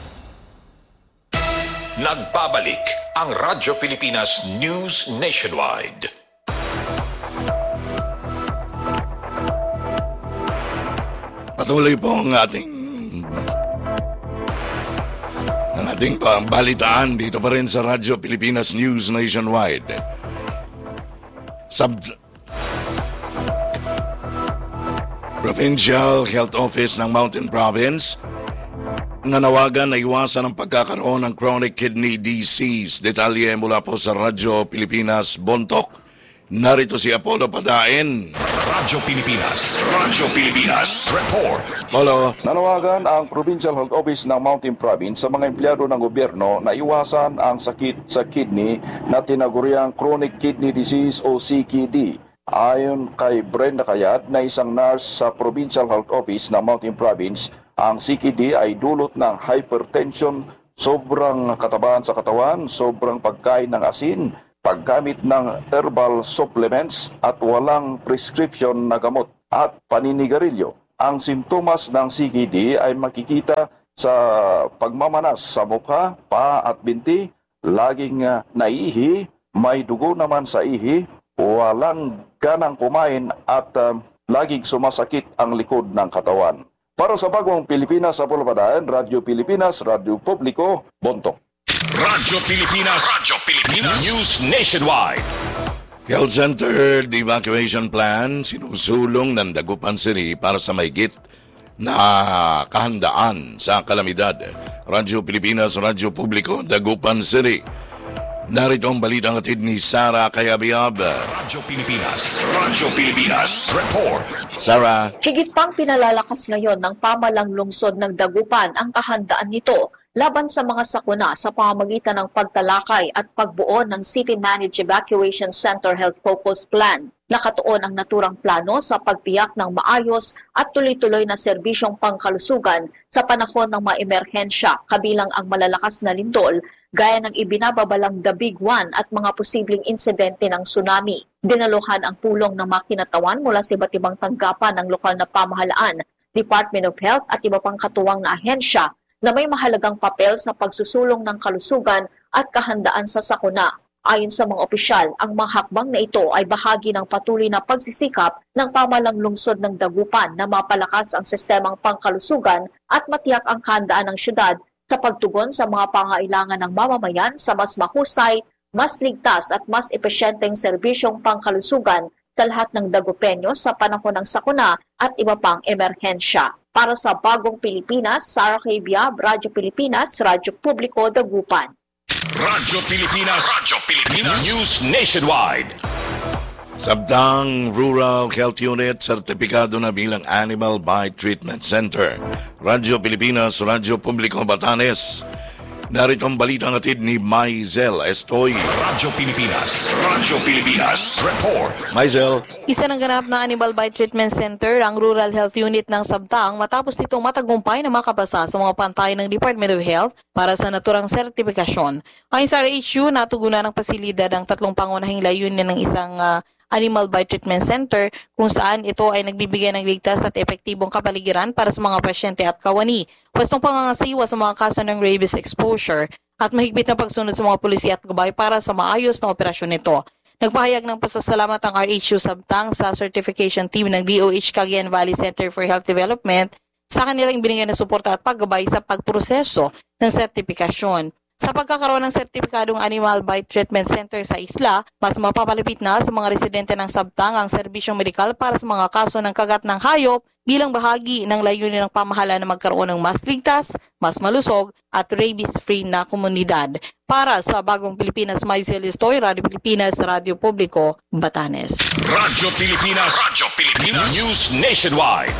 Nagbabalik ang Radyo Pilipinas News Nationwide. Patuloy po ang ating ang ating balitaan dito pa rin sa Radyo Pilipinas News Nationwide. Sub Provincial Health Office ng Mountain Province nanawagan na iwasan ang pagkakaroon ng chronic kidney disease. Detalye mula po sa Radyo Pilipinas Bontok. Narito si Apollo Padain. Radyo Pilipinas, Radyo Pilipinas, report. Hello. Nanawagan ang Provincial Health Office ng Mountain Province sa mga empleyado ng gobyerno na iwasan ang sakit sa kidney na tinaguriang chronic kidney disease o C K D. Ayon kay Brenda Kayat na isang nurse sa Provincial Health Office ng Mountain Province, ang C K D ay dulot ng hypertension, sobrang katabaan sa katawan, sobrang pagkain ng asin, paggamit ng herbal supplements at walang prescription na gamot at paninigarilyo. Ang simptomas ng C K D ay makikita sa pagmamanas sa mukha, paa at binti, laging uh, naihi, may dugo naman sa ihi, walang ganang kumain at uh, laging sumasakit ang likod ng katawan. Para sa bagong Pilipinas sa Pulpadaan, Radyo Pilipinas, Radyo Publiko, Bontok. Radyo Pilipinas, Radyo Pilipinas News Nationwide. Health Center Evacuation Plan sinusulong ng Dagupan City para sa mahigit na kahandaan sa kalamidad. Radyo Pilipinas, Radyo Publiko, Dagupan City. Narito ang balitang hatid ni Sarah Kayabyab. Radyo Pilipinas, Radyo Pilipinas, report. Sarah. Higit pang pinalalakas ngayon ng pamalang lungsod ng Dagupan ang kahandaan nito laban sa mga sakuna sa pamamagitan ng pagtalakay at pagbuo ng City Managed Evacuation Center Health Focus Plan. Nakatuon ang naturang plano sa pagtiyak ng maayos at tuloy-tuloy na serbisyong pangkalusugan sa panahon ng mga emerhensya, kabilang ang malalakas na lindol, gaya ng ibinababalang The Big One at mga posibleng insidente ng tsunami. Dinaluhan ang pulong ng mga kinatawan mula sa iba't ibang tanggapan ng lokal na pamahalaan, Department of Health at iba pang katuwang na ahensya na may mahalagang papel sa pagsusulong ng kalusugan at kahandaan sa sakuna. Ayon sa mga opisyal, ang mga hakbang na ito ay bahagi ng patuloy na pagsisikap ng pamahalang lungsod ng Dagupan na mapalakas ang sistemang pangkalusugan at matiyak ang handaan ng syudad sa pagtugon sa mga pangailangan ng mamamayan sa mas mahusay, mas ligtas at mas epesyenteng serbisyong pangkalusugan sa lahat ng Dagupenyo sa panahon ng sakuna at iba pang emerhensya. Para sa Bagong Pilipinas, Sarah Cabiab, Radyo Pilipinas, Radyo Publiko, Dagupan. Radyo Pilipinas, Radyo Pilipinas, News Nationwide. Sabtang Rural Health Unit, sertipikado na bilang Animal Bite Treatment Center. Radyo Pilipinas, Radyo Publiko, Batanes. Narito ang balitang atid ni Maizel Estoy. Radyo Pilipinas, Radyo Pilipinas, Report. Maizel. Isa ng ganap na Animal Bite Treatment Center ang Rural Health Unit ng Sabtang matapos nitong matagumpay na makapasa sa mga pantay ng Department of Health para sa naturang sertifikasyon. Ayon sa R H U, natugunan ng pasilidad ang tatlong pangunahing layunin ng isang uh, Animal Bite Treatment Center kung saan ito ay nagbibigay ng ligtas at epektibong kapaligiran para sa mga pasyente at kawani. Pwestong pangangasiwa sa mga kaso ng rabies exposure at mahigpit na pagsunod sa mga pulisya at gabay para sa maayos na operasyon nito. Nagpahayag ng pasasalamat ang R H U Sabtang sa certification team ng D O H Cagayan Valley Center for Health Development sa kanilang binigay na suporta at paggabay sa pagproseso ng sertifikasyon. Sa pagkakaroon ng sertipikadong Animal Bite Treatment Center sa isla, mas mapapalapit na sa mga residente ng Sabtang ang serbisyong medikal para sa mga kaso ng kagat ng hayop bilang bahagi ng layunin ng pamahalaan na magkaroon ng mas ligtas, mas malusog at rabies-free na komunidad. Para sa Bagong Pilipinas, Maizel Estoy, Radyo Pilipinas, Radyo Publiko, Batanes. Radyo Pilipinas, Radyo Pilipinas, News Nationwide.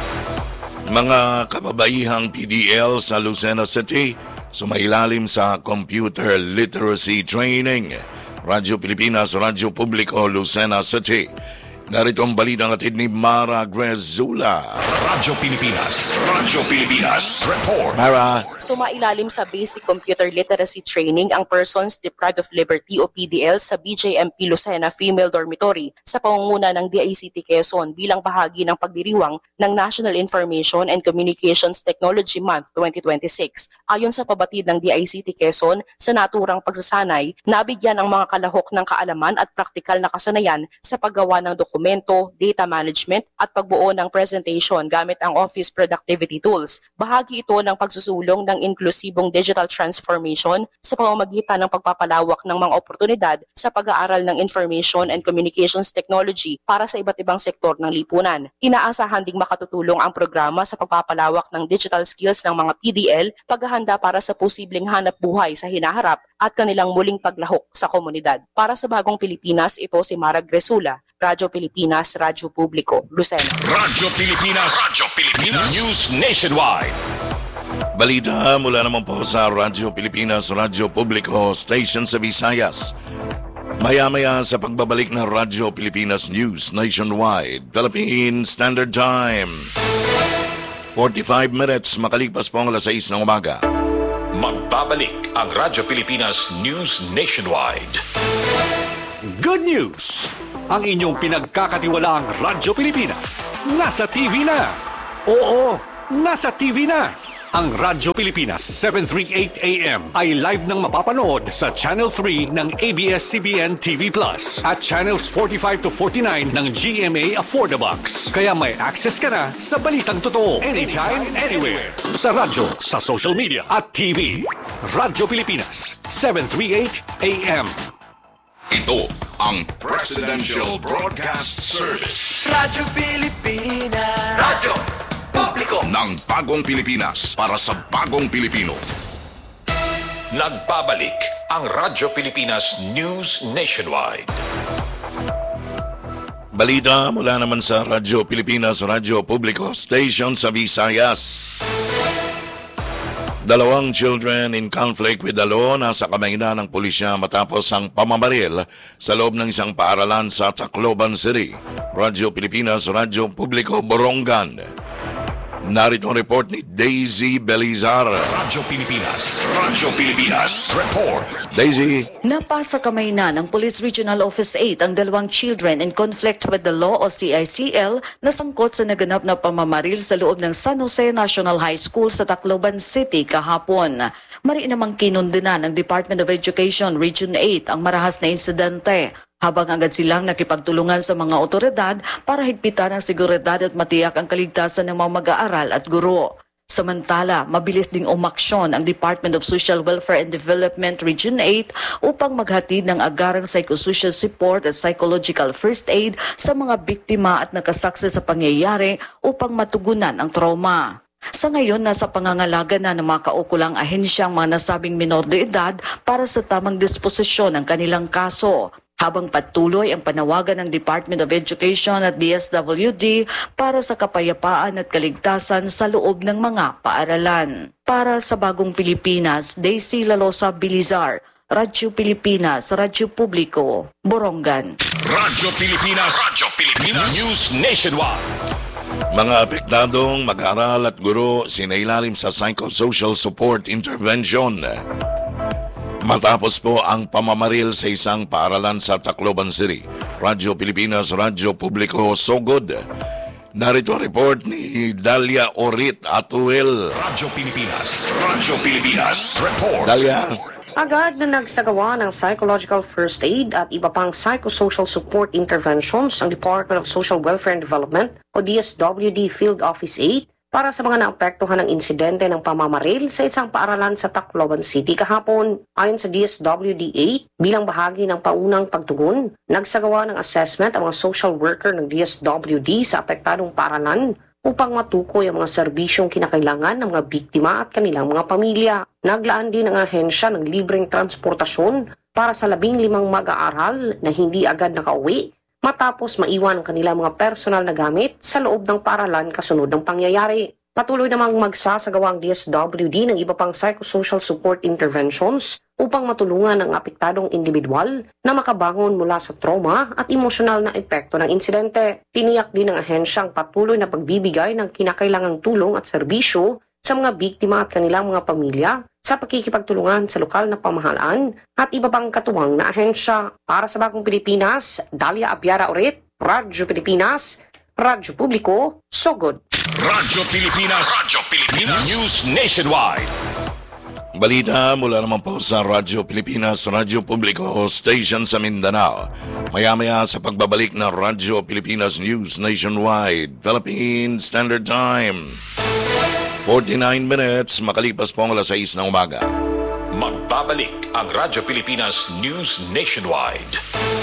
Mga kababaihang P D L sa Lucena City, sumailalim sa computer literacy training. Radyo Pilipinas, Radyo Publiko, Lucena City. Narito ang balitang atid ni Mara Grezula. Radyo Pilipinas, Radyo Pilipinas, Report. Mara. Sumailalim sa basic computer literacy training ang Persons Deprived of Liberty o P D L sa B J M P Lucena Female Dormitory sa pangunguna ng D I C T Quezon bilang bahagi ng pagdiriwang ng National Information and Communications Technology Month twenty twenty-six. Ayon sa pabatid ng D I C T Quezon, sa naturang pagsasanay, nabigyan ang mga kalahok ng kaalaman at praktikal na kasanayan sa paggawa ng dokumento, data management at pagbuo ng presentation gamit ang office productivity tools. Bahagi ito ng pagsusulong ng inklusibong digital transformation sa pamamagitan ng pagpapalawak ng mga oportunidad sa pag-aaral ng information and communications technology para sa iba't ibang sektor ng lipunan. Inaasahan ding makatutulong ang programa sa pagpapalawak ng digital skills ng mga P D L, paghahanda para sa posibleng hanap buhay sa hinaharap at kanilang muling paglahok sa komunidad. Para sa Bagong Pilipinas, ito si Mara Grezula, Radyo Pilipinas, Radyo Publiko, Lucena. Radyo Pilipinas, Radyo Pilipinas, News Nationwide. Balita mula naman po sa Radyo Pilipinas, Radyo Publiko, Station sa Visayas. Maya-maya sa pagbabalik ng Radyo Pilipinas News Nationwide, Philippine Standard Time. forty-five minutes makalipas po ang alas sais ng umaga. Magbabalik ang Radyo Pilipinas News Nationwide. Good news! Ang inyong pinagkakatiwalaang Radyo Pilipinas nasa T V na. Oo, nasa T V na. Ang Radyo Pilipinas seven thirty-eight A M ay live nang mapapanood sa Channel three ng A B S C B N T V Plus at Channels forty-five to forty-nine ng G M A Affordabox. Kaya may access ka na sa balitang totoo anytime, anywhere. Sa radyo, sa social media at T V. Radyo Pilipinas seven thirty-eight A M. Ito ang Presidential Broadcast Service. Radyo Pilipinas. Radyo Publiko ng Bagong Pilipinas para sa Bagong Pilipino. Nagbabalik ang Radyo Pilipinas News Nationwide. Balita mula naman sa Radyo Pilipinas, Radyo Publiko, Station sa Visayas. Dalawang children in conflict with the law nasa kamay na ng pulisya matapos ang pamamaril sa loob ng isang paaralan sa Tacloban City. Radyo Pilipinas, Radyo Publiko, Borongan. Narito ang report ni Daisy Belizar. Radyo Pilipinas. Radyo Pilipinas. Report. Daisy. Napasa kamay na ng Police Regional Office eight ang dalawang children in conflict with the law o C I C L na sangkot sa naganap na pamamaril sa loob ng San Jose National High School sa Tacloban City kahapon. Mari namang kinundina ng Department of Education Region eight ang marahas na insidente, habang agad silang nakipagtulungan sa mga otoridad para higpitan ang seguridad at matiyak ang kaligtasan ng mga mag-aaral at guro. Samantala, mabilis ding umaksyon ang Department of Social Welfare and Development Region eight upang maghatid ng agarang psychosocial support at psychological first aid sa mga biktima at nakasaksi sa pangyayari upang matugunan ang trauma. Sa ngayon, nasa pangangalaga na ng mga kaukulang ahensya ang mga nasabing minor de edad para sa tamang disposisyon ng kanilang kaso, habang patuloy ang panawagan ng Department of Education at D S W D para sa kapayapaan at kaligtasan sa loob ng mga paaralan. Para sa Bagong Pilipinas, Daisy Lalosa Bilizar, Radyo Pilipinas, Radyo Publiko, Borongan. Radyo Pilipinas. Radyo Pilipinas. News Nationwide. Mga apektadong mag-aaral at guro sinailalim sa psychosocial support intervention matapos po ang pamamaril sa isang paaralan sa Tacloban City. Radyo Pilipinas, Radyo Publiko, Sogod. Narito ang report ni Dalia Orit Atuel. Radyo Pilipinas. Radyo Pilipinas. Report. Dalia. Agad na nagsagawa ng psychological first aid at iba pang psychosocial support interventions ang Department of Social Welfare and Development o D S W D Field Office eight para sa mga naapektuhan ng insidente ng pamamaril sa isang paaralan sa Tacloban City kahapon. Ayon sa D S W D eight, bilang bahagi ng paunang pagtugon, nagsagawa ng assessment ang mga social worker ng D S W D sa apektadong paaralan upang matukoy ang mga serbisyong kinakailangan ng mga biktima at kanilang mga pamilya. Naglaan din ang ahensya ng libreng transportasyon para sa labing limang mag-aaral na hindi agad nakauwi matapos maiwan ang kanilang mga personal na gamit sa loob ng paaralan kasunod ng pangyayari. Patuloy namang magsasagawa ang D S W D ng iba pang psychosocial support interventions upang matulungan ang apektadong individual na makabangon mula sa trauma at emosyonal na epekto ng insidente. Tiniyak din ng ahensya ang patuloy na pagbibigay ng kinakailangang tulong at serbisyo sa mga biktima at kanilang mga pamilya sa pakikipagtulungan sa lokal na pamahalaan at iba pang katuwang na ahensya. Para sa Bagong Pilipinas, Dalia Abiara Orit, Radyo Pilipinas, Radyo Publiko, Sogod. Radyo Pilipinas. Radyo Pilipinas. News Nationwide. Balita mula naman po sa Radyo Pilipinas, Radyo Publiko, station sa Mindanao. Maya-maya sa pagbabalik ng Radyo Pilipinas News Nationwide, Philippine Standard Time. forty-nine minutes, makalipas po ang alas sais ng umaga. Magbabalik ang Radyo Pilipinas News Nationwide.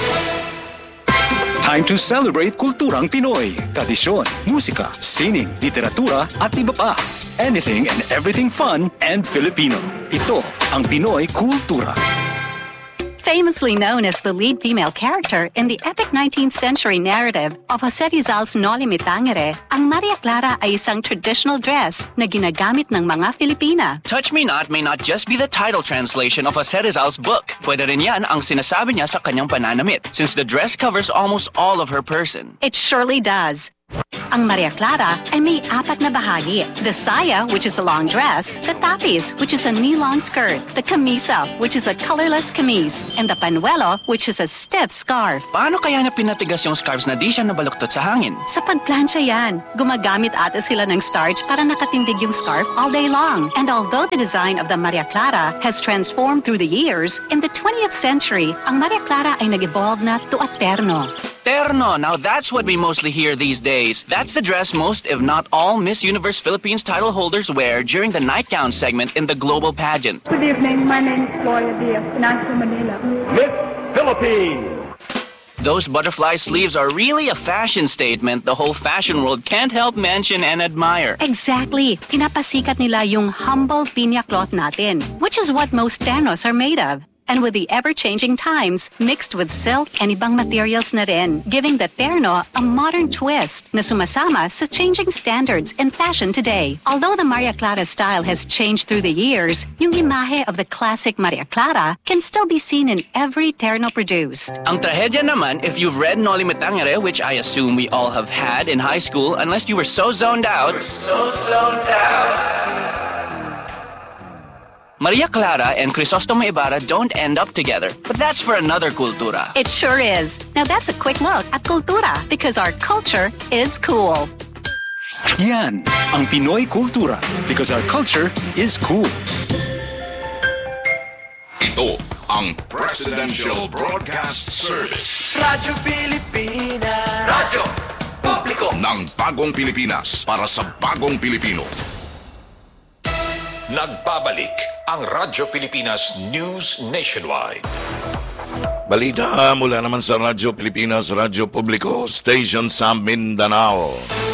Time to celebrate kulturang Pinoy. Tradisyon, musika, sining, literatura at iba pa. Anything and everything fun and Filipino. Ito ang Pinoy Kultura. Famously known as the lead female character in the epic nineteenth century narrative of Jose Rizal's Noli Me Tangere, ang Maria Clara ay isang traditional dress na ginagamit ng mga Filipina. Touch Me Not may not just be the title translation of Jose Rizal's book. Pwede rin yan ang sinasabi niya sa kanyang pananamit, since the dress covers almost all of her person. It surely does. Ang Maria Clara ay may apat na bahagi. The saya, which is a long dress, the tapis, which is a knee-long skirt, the camisa, which is a colorless camise, and the panuelo, which is a stiff scarf. Paano kaya na pinatigas yung scarves na di siya nabaluktot sa hangin? Sa pagplansya yan. Gumagamit ata sila ng starch para nakatindig yung scarf all day long. And although the design of the Maria Clara has transformed through the years, in the twentieth century, ang Maria Clara ay nag-evolve na to a terno. Terno, now that's what we mostly hear these days. That's the dress most, if not all, Miss Universe Philippines title holders wear during the nightgown segment in the global pageant. Good evening, my name is Gloria Diaz, Nasa Manila. Miss Philippines! Those butterfly sleeves are really a fashion statement the whole fashion world can't help mention and admire. Exactly. Pinapasikat nila yung humble pinya cloth natin, which is what most ternos are made of. And with the ever-changing times, mixed with silk and ibang materials na rin, giving the terno a modern twist na sumasama sa changing standards in fashion today. Although the Maria Clara style has changed through the years, yung imahe of the classic Maria Clara can still be seen in every terno produced. Ang trahedya naman, if you've read Noli Me Tangere, which I assume we all have had in high school, unless you were so zoned out, So zoned out. Maria Clara and Crisostomo Ibarra don't end up together. But that's for another kultura. It sure is. Now that's a quick look at Kultura because our culture is cool. Yan ang Pinoy Kultura because our culture is cool. Ito ang Presidential Broadcast Service. Radyo Pilipinas. Radyo Publiko. Ng bagong Pilipinas para sa bagong Pilipino. Nagbabalik ang Radyo Pilipinas News Nationwide. Balita mula naman sa Radyo Pilipinas, Radyo Publiko, Station sa Mindanao.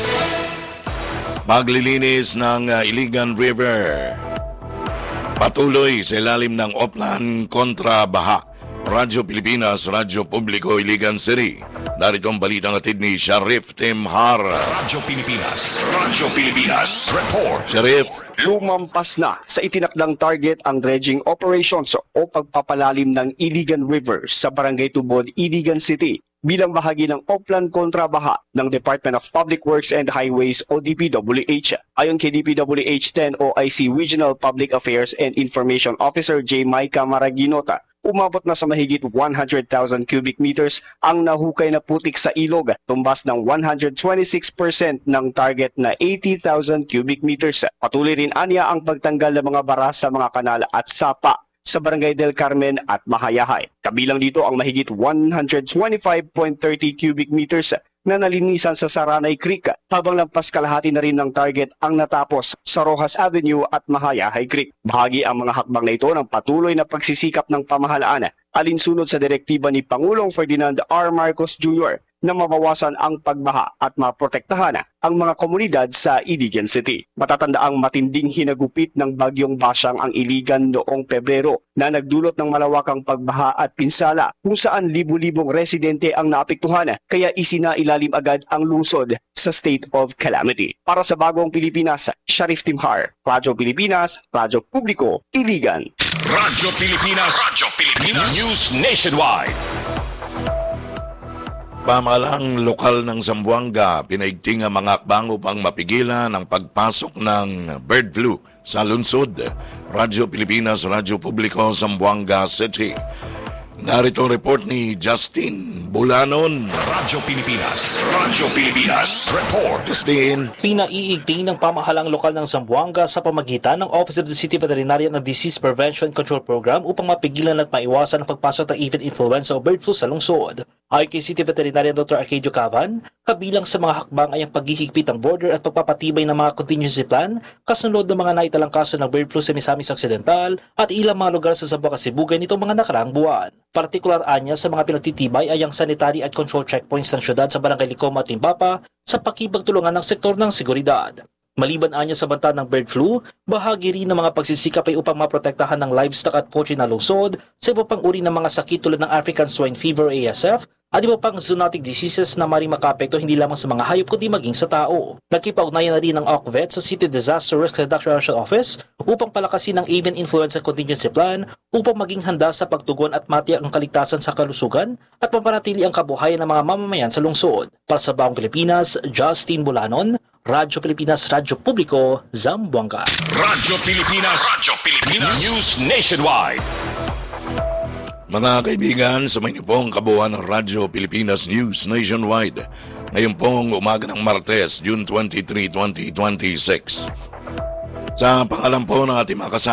Paglilinis ng uh, Iligan River. Patuloy sa ilalim ng Oplan kontra baha. Radyo Pilipinas, Radyo Publiko, Iligan City. Narito ang balitang atid ni Sheriff Tim Har. Radyo Pilipinas, Radyo Pilipinas, report. Sheriff. Lumampas na sa itinakdang target ang dredging operations o pagpapalalim ng Iligan River sa Barangay Tubod, Iligan City bilang bahagi ng Oplan kontra baha ng Department of Public Works and Highways o D P W H. Ayon kay D P W H ten O I C Regional Public Affairs and Information Officer J. Maika Maraginota, umabot na sa mahigit one hundred thousand cubic meters ang nahukay na putik sa ilog, tumbas ng one hundred twenty-six percent ng target na eighty thousand cubic meters. Patuloy rin anya ang pagtanggal ng mga bara sa mga kanal at sapa sa Barangay del Carmen at Mahayahay. Kabilang dito ang mahigit one hundred twenty-five point three zero cubic meters na nalinisan sa Saranay Creek, habang lampas kalahati na rin ng target ang natapos sa Rojas Avenue at Mahayahay Creek. Bahagi ang mga hakbang na ito ng patuloy na pagsisikap ng pamahalaan alinsunod sa direktiba ni Pangulong Ferdinand R. Marcos Junior na mabawasan ang pagbaha at maprotektahan ang mga komunidad sa Iligan City. Matatandaang matinding hinagupit ng bagyong Basyang ang Iligan noong Pebrero na nagdulot ng malawakang pagbaha at pinsala kung saan libu-libong residente ang naapektuhan, kaya isinailalim agad ang lungsod sa state of calamity. Para sa Bagong Pilipinas, Sheriff Tim Har, Radyo Pilipinas, Radyo Publiko, Iligan. Radyo Pilipinas, Radyo Pilipinas News Nationwide. Pamahalang lokal ng Zamboanga pinaigting ang mga hakbang upang mapigilan ang pagpasok ng bird flu sa lungsod. Radyo Pilipinas, Radyo Publiko, Zamboanga City. Narito ang report ni Justin Bulanon. Radyo Pilipinas, Radyo Pilipinas, report. Justin. Pinaiigting ng pamahalang lokal ng Zamboanga sa pamagitan ng Office of the City Veterinarian and Disease Prevention and Control Program upang mapigilan at maiwasan ang pagpasok ng avian influenza o bird flu sa lungsod. Ayon kay City Veterinarian Doctor Arcadio Cavan, kabilang sa mga hakbang ay ang paghihigpit ng border at pagpapatibay ng mga contingency plan kasunod ng mga naitalang kaso ng bird flu sa Misamis Occidental at ilang mga lugar sa Zamboanga Sibugay nitong mga nakaraang buwan. Partikular anya sa mga pinagtitibay ay ang sanitary at control checkpoints ng syudad sa Barangay Licoma at Timbapa sa pakipagtulungan ng sektor ng seguridad. Maliban anya sa banta ng bird flu, bahagi rin ng mga pagsisikap ay upang maprotektahan ng livestock at poultry na lungsod sa iba pang uri ng mga sakit tulad ng African Swine Fever A S F at iba pang zoonotic diseases na maring makaapekto hindi lamang sa mga hayop kundi maging sa tao. Nagkipag-ugnayan na rin ng O C V E T sa City Disaster Risk Reduction Office upang palakasin ang avian influenza contingency plan upang maging handa sa pagtugon at matiyak ang kaligtasan sa kalusugan at mapanatili ang kabuhayan ng mga mamamayan sa lungsod. Para sa Bagong Pilipinas, Justin Bulanon, Radyo Pilipinas, Radyo Publiko, Zamboanga. Radyo Pilipinas, Radyo Pilipinas News Nationwide. Mga kaibigan, sa may pong kabuuan ng Radyo Pilipinas News Nationwide. Ngayon pong umaga ng Martes, June twenty-third, twenty twenty-six. Sa pangalan po ng ating mga kasama,